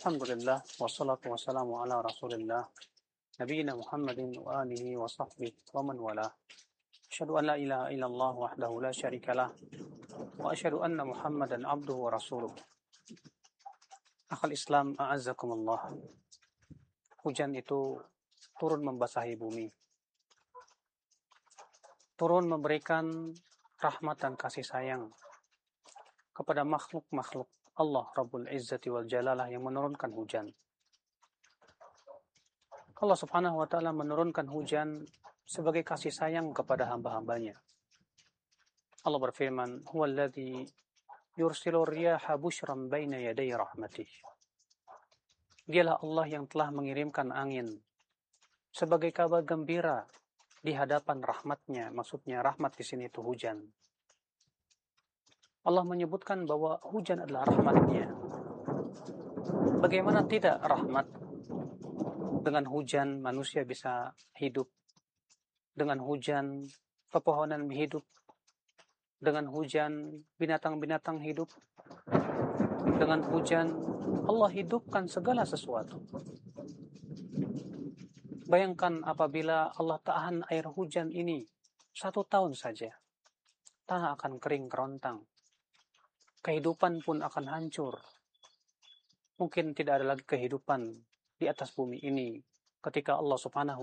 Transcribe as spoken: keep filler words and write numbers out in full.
Alhamdulillah, wassalatu wassalamu ala rasulillah, nabiyina Muhammadin wa alihi wa sahbihi wa man wala. Asyhadu an la ilaha illallah wahdahu la syarikalah, wa asyhadu anna Muhammadan abduhu wa rasuluh. Akhal Islam, a'azzakumullah. Hujan itu turun membasahi bumi. Turun memberikan rahmat dan kasih sayang kepada makhluk-makhluk Allah Rabbul Izzati wal Jalalah yang menurunkan hujan. Allah Subhanahu wa Ta'ala menurunkan hujan sebagai kasih sayang kepada hamba-hambanya. Allah berfirman, "Huwallazi yursilu riyaha busyran baina yaday rahmatih." Dialah Allah yang telah mengirimkan angin sebagai kabar gembira di hadapan rahmatnya. Maksudnya rahmat di sini itu hujan. Allah menyebutkan bahwa hujan adalah rahmatnya. Bagaimana tidak rahmat? Dengan hujan manusia bisa hidup. Dengan hujan pepohonan hidup. Dengan hujan binatang-binatang hidup. Dengan hujan Allah hidupkan segala sesuatu. Bayangkan apabila Allah tahan air hujan ini satu tahun saja. Tanah akan kering kerontang. Kehidupan pun akan hancur. Mungkin tidak ada lagi kehidupan di atas bumi ini ketika Allah Subhanahu